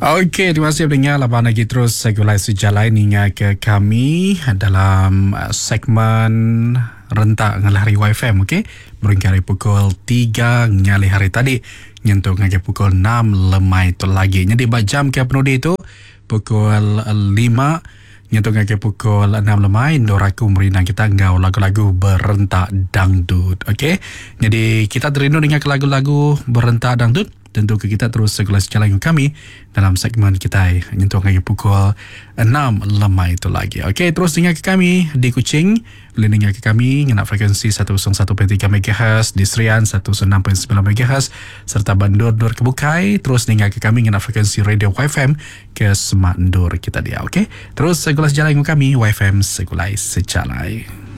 Okey, terima kasih pendengar. Lapan lagi terus segulai sejalan hingga ke kami dalam segmen rentak ngalari YFM, okey? Beringkari pukul 3 ngali hari tadi, nyentuh ngaji pukul 6 lemai tu lagi. Jadi jam ke penudi itu pukul 5 nyentuh ngaji pukul 6 lemai, Doraku merinang kita ngau lagu-lagu berentak dangdut, okey? Jadi kita terindu dengan lagu-lagu berentak dangdut. Tentu kita terus segala sejalan dengan kami dalam segmen kita nyentuh lagi pukul 6 lemai itu lagi. Okey, terus dengar ke kami di Kuching, boleh dengar ke kami dengan frekuensi 101.3 MHz, di Serian 106.9 MHz, serta Bandur Nur Kebukai. Terus dengar ke kami dengan frekuensi Radio YFM ke Semak Ndur kita dia. Okey, terus segala sejalan dengan kami YFM segala sejalan.